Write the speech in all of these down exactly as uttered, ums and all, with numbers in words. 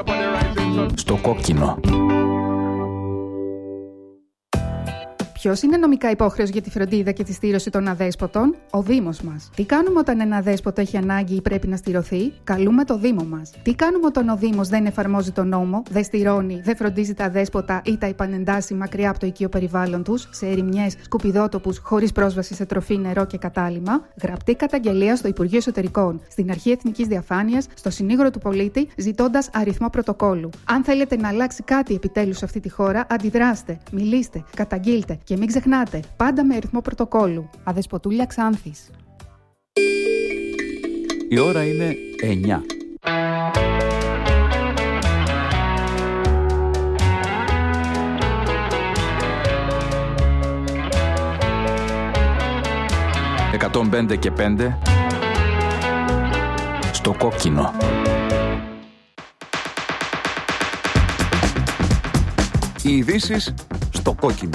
Στο κόκκινο. Ποιος είναι νομικά υπόχρεος για τη φροντίδα και τη στήρωση των αδέσποτων? Ο Δήμος μας. Τι κάνουμε όταν ένα αδέσποτο έχει ανάγκη ή πρέπει να στηρωθεί? Καλούμε το Δήμο μας. Τι κάνουμε όταν ο Δήμος δεν εφαρμόζει τον νόμο, δεν στηρώνει, δεν φροντίζει τα αδέσποτα ή τα επανεντάσσει μακριά από το οικείο περιβάλλον τους, σε ερημιές, σκουπιδότοπους, χωρίς πρόσβαση σε τροφή, νερό και κατάλυμμα? Γραπτή καταγγελία στο Υπουργείο Εσωτερικών, στην Αρχή Εθνικής Διαφάνειας, στο συνήγορο του πολίτη, ζητώντας αριθμό πρωτοκόλλου. Αν θέλετε να αλλάξει κάτι επιτέλους σε αυτή τη χώρα, αντιδράστε, μιλήστε, καταγγείλτε. Και μην ξεχνάτε, πάντα με αριθμό πρωτοκόλλου. Αδεσποτούλια Ξάνθης. Η ώρα είναι εννιά. εκατόν πέντε και πέντε στο κόκκινο. Οι ειδήσεις στο κόκκινο.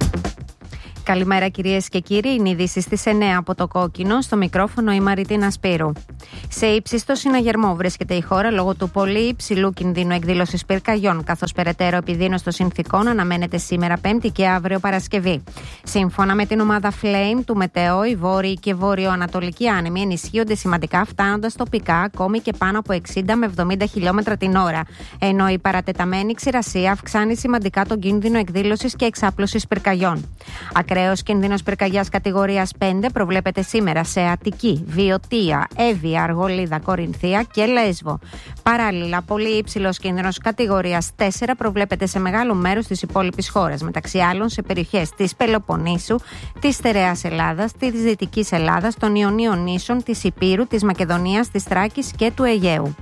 Καλημέρα κυρίες και κύριοι, είναι ειδήσεις στις εννιά από το κόκκινο, στο μικρόφωνο η Μαριτίνα Σπύρου. Σε ύψιστο συναγερμό βρίσκεται η χώρα λόγω του πολύ υψηλού κινδύνου εκδήλωσης πυρκαγιών, καθώς περαιτέρω επιδείνωση των συνθηκών αναμένεται σήμερα Πέμπτη και αύριο Παρασκευή. Σύμφωνα με την ομάδα Flame του Μετεό, οι βόρειοι και βόρειο-ανατολικοί άνεμοι ενισχύονται σημαντικά, φτάνοντας τοπικά ακόμη και πάνω από εξήντα με εβδομήντα χιλιόμετρα την ώρα, ενώ η παρατεταμένη ξηρασία αυξάνει σημαντικά τον κίνδυνο εκδήλωσης και εξάπλωσης πυρκαγιών. Ακραίος κίνδυνος πυρκαγιάς κατηγορίας πέντε προβλέπεται σήμερα σε Αττική, Βιωτία, Εύβοια, Αργολίδα, Κορινθία και Λέσβο. Παράλληλα, πολύ υψηλός κίνδυνος κατηγορίας τέσσερα προβλέπεται σε μεγάλο μέρος της υπόλοιπης χώρας, μεταξύ άλλων σε περιοχές της Πελοποννήσου, της Στερεάς Ελλάδας, της Δυτικής Ελλάδας, των Ιωνίων νήσων, της Ηπείρου, της Μακεδονίας, της Θράκης και του Αιγαίου.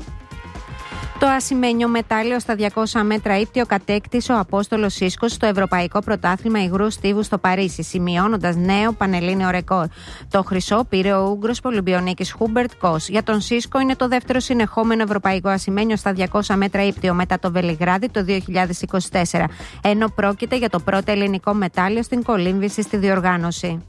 Το ασημένιο μετάλλιο στα διακόσια μέτρα ύπτιο κατέκτησε ο Απόστολος Σίσκος στο Ευρωπαϊκό Πρωτάθλημα Υγρού Στίβου στο Παρίσι, σημειώνοντας νέο πανελλήνιο ρεκόρ. Το χρυσό πήρε ο Ούγγρος Πολυμπιονίκης Χούμπερτ Κος. Για τον Σίσκο είναι το δεύτερο συνεχόμενο ευρωπαϊκό ασημένιο στα διακόσια μέτρα ύπτιο μετά το Βελιγράδι το δύο χιλιάδες είκοσι τέσσερα, ενώ πρόκειται για το πρώτο ελληνικό μετάλλιο στην κολύμβηση στη διοργάνωση.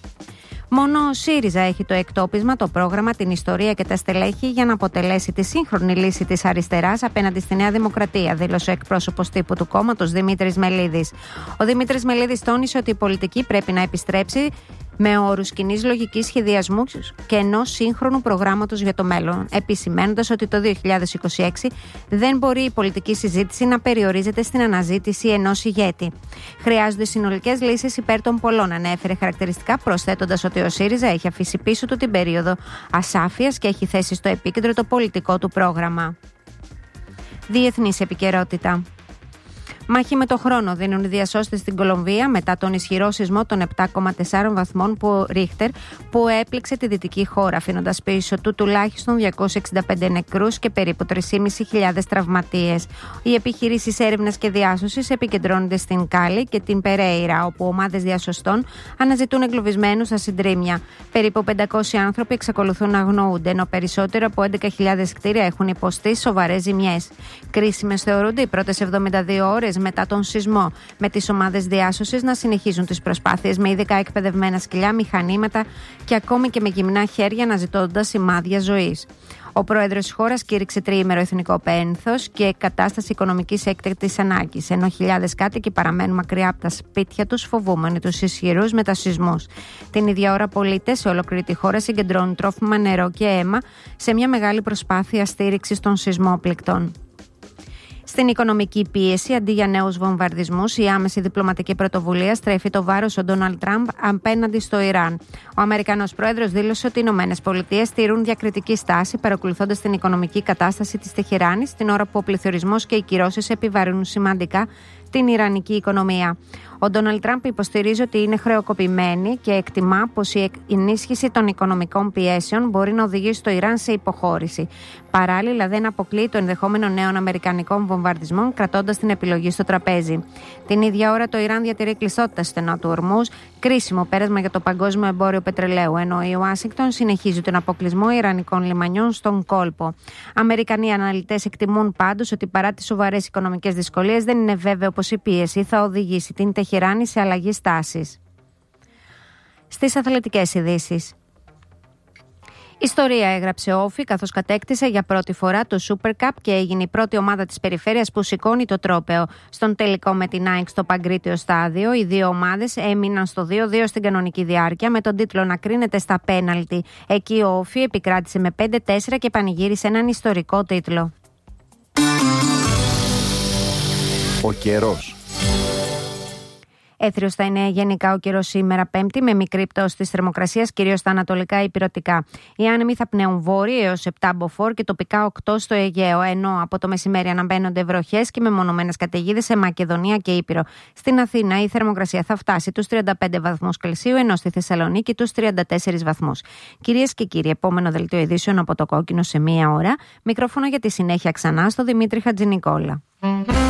Μόνο ο ΣΥΡΙΖΑ έχει το εκτόπισμα, το πρόγραμμα, την ιστορία και τα στελέχη για να αποτελέσει τη σύγχρονη λύση της αριστεράς απέναντι στη Νέα Δημοκρατία, δήλωσε ο εκπρόσωπος τύπου του κόμματος Δημήτρης Μελίδης. Ο Δημήτρης Μελίδης τόνισε ότι η πολιτική πρέπει να επιστρέψει με όρους κοινής λογικής σχεδιασμού και ενός σύγχρονου προγράμματος για το μέλλον, επισημαίνοντας ότι το δύο χιλιάδες είκοσι έξι δεν μπορεί η πολιτική συζήτηση να περιορίζεται στην αναζήτηση ενός ηγέτη. Χρειάζονται συνολικές λύσεις υπέρ των πολλών, ανέφερε χαρακτηριστικά, προσθέτοντας ότι ο ΣΥΡΙΖΑ έχει αφήσει πίσω του την περίοδο ασάφειας και έχει θέσει στο επίκεντρο το πολιτικό του πρόγραμμα. Διεθνής επικαιρότητα. Μάχη με το χρόνο δίνουν οι διασώστες στην Κολομβία μετά τον ισχυρό σεισμό των επτά κόμμα τέσσερα βαθμών που Ρίχτερ που έπληξε τη δυτική χώρα, αφήνοντας πίσω του τουλάχιστον διακόσιους εξήντα πέντε νεκρούς και περίπου τρεις χιλιάδες πεντακόσιους τραυματίες. Οι επιχειρήσεις έρευνας και διάσωσης επικεντρώνονται στην Κάλι και την Περέιρα, όπου ομάδες διασωστών αναζητούν εγκλωβισμένους στα συντρίμμια. Περίπου πεντακόσιοι άνθρωποι εξακολουθούν να αγνοούνται, ενώ περισσότερο από έντεκα χιλιάδες κτίρια έχουν υποστεί σοβαρές ζημιές. Κρίσιμες θεωρούνται οι πρώτες εβδομήντα δύο ώρες μετά τον σεισμό, με τις ομάδες διάσωσης να συνεχίζουν τις προσπάθειες με ειδικά εκπαιδευμένα σκυλιά, μηχανήματα και ακόμη και με γυμνά χέρια, αναζητώντας σημάδια ζωής. Ο πρόεδρος της χώρας κήρυξε τριήμερο εθνικό πένθος και κατάσταση οικονομικής έκτακτης ανάγκης, ενώ χιλιάδες κάτοικοι παραμένουν μακριά από τα σπίτια τους, φοβούμενοι τους ισχυρούς μετασεισμούς. Την ίδια ώρα, πολίτες σε ολόκληρη τη χώρα συγκεντρώνουν τρόφιμα, νερό και αίμα σε μια μεγάλη προσπάθεια στήριξης των σεισμόπληκτων. Στην οικονομική πίεση, αντί για νέους βομβαρδισμούς, η άμεση διπλωματική πρωτοβουλία στρέφει το βάρος ο Ντόναλντ Τραμπ απέναντι στο Ιράν. Ο Αμερικανός πρόεδρος δήλωσε ότι οι Ηνωμένες Πολιτείες τηρούν διακριτική στάση, παρακολουθώντας την οικονομική κατάσταση της Τεχεράνης, την ώρα που ο πληθωρισμός και οι κυρώσεις επιβαρύνουν σημαντικά την ιρανική οικονομία. Ο Ντόναλντ Τραμπ υποστηρίζει ότι είναι χρεοκοπημένη και εκτιμά πως η ενίσχυση των οικονομικών πιέσεων μπορεί να οδηγήσει το Ιράν σε υποχώρηση. Παράλληλα, δεν αποκλείει το ενδεχόμενο νέων αμερικανικών βομβαρδισμών, κρατώντας την επιλογή στο τραπέζι. Την ίδια ώρα, το Ιράν διατηρεί κλειστότητα στο στενό του Ορμούζ, κρίσιμο πέρασμα για το παγκόσμιο εμπόριο πετρελαίου, ενώ η Ουάσιγκτον συνεχίζει τον αποκλεισμό ιρανικών λιμανιών στον κόλπο. Αμερικανοί αναλυτές εκτιμούν πάντως ότι παρά τις σοβαρές οικονομικές δυσκολίες, δεν είναι βέβαιο πως η πίεση θα οδηγήσει την Τεχεράνη σε αλλαγή στάσης. Στις αθλητικές ειδήσεις. Ιστορία έγραψε ο Όφη, καθώς κατέκτησε για πρώτη φορά το Super Cup και έγινε η πρώτη ομάδα της περιφέρειας που σηκώνει το τρόπαιο. Στον τελικό με την ΑΕΚ στο Παγκρίτιο στάδιο, οι δύο ομάδες έμειναν στο δύο δύο στην κανονική διάρκεια, με τον τίτλο να κρίνεται στα πέναλτι. Εκεί ο Όφη επικράτησε με πέντε τέσσερα και πανηγύρισε έναν ιστορικό τίτλο. Ο καιρός. Έθριος θα είναι γενικά ο καιρός σήμερα Πέμπτη, με μικρή πτώση της θερμοκρασίας, κυρίως στα ανατολικά υπηρετικά. Οι άνεμοι θα πνέουν βόρειοι έως επτά μποφόρ και τοπικά οκτώ στο Αιγαίο, ενώ από το μεσημέρι αναμπαίνονται βροχές και μεμονωμένες καταιγίδες σε Μακεδονία και Ήπειρο. Στην Αθήνα η θερμοκρασία θα φτάσει τους τριάντα πέντε βαθμούς Κελσίου, ενώ στη Θεσσαλονίκη τους τριάντα τέσσερις βαθμούς. Κυρίες και κύριοι, επόμενο δελτίο ειδήσεων από το Κόκκινο σε μία ώρα. Μικρόφωνο για τη συνέχεια ξανά στο Δημήτρη Χατζηνικόλα.